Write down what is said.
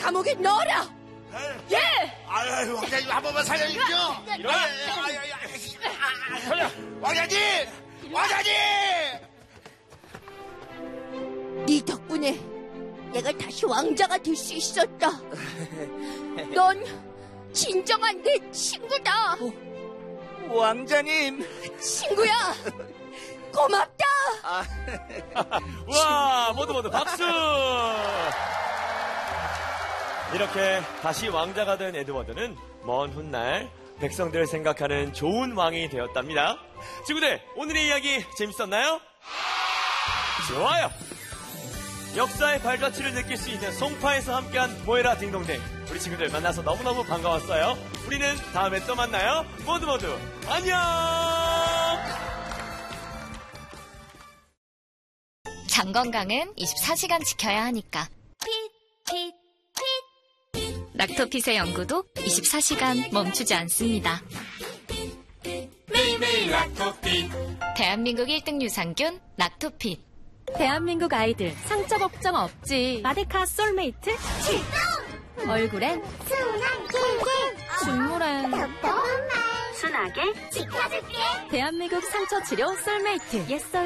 감옥에 넣어라. 예. 아유, 왕자님 한 번만 살려주십시오. 왕자님, 왕자님. 네 덕분에 내가 다시 왕자가 될 수 있었다. 넌 진정한 내 친구다. 왕자님. 친구야, 고맙다. 와, 모두 박수! 이렇게 다시 왕자가 된 에드워드는 먼 훗날 백성들을 생각하는 좋은 왕이 되었답니다. 친구들, 오늘의 이야기 재밌었나요? 좋아요! 역사의 발자취를 느낄 수 있는 송파에서 함께한 보헤라 딩동댕. 우리 친구들 만나서 너무너무 반가웠어요. 우리는 다음에 또 만나요. 모두 안녕! 장 건강은 24시간 지켜야 하니까. 락토핏의 연구도 24시간 멈추지 않습니다. 매일매일 락토핏. 대한민국 1등 유산균 락토핏. 대한민국 아이들 상처 걱정 없지. 마데카 솔메이트 출동! 얼굴엔 순한 꿀꿀, 눈물엔 덕덕한 말 순하게 지켜줄게. 대한민국 상처 치료 솔메이트 옛솔